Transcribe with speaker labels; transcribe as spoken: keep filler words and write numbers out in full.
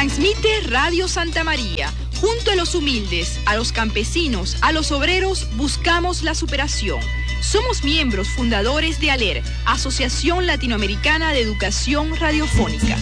Speaker 1: Transmite Radio Santa María. Junto a los humildes, a los campesinos, a los obreros, buscamos la superación. Somos miembros fundadores de ALER, Asociación Latinoamericana de Educación Radiofónica.